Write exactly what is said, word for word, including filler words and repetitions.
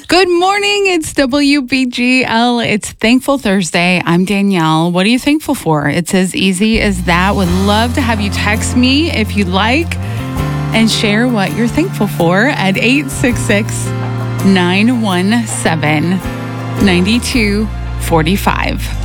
Good morning. It's W B G L. It's Thankful Thursday. I'm Danielle. What are you thankful for? It's as easy as that. Would love to have you text me if you'd like and share what you're thankful for at eight six six, nine one seven, nine two four five.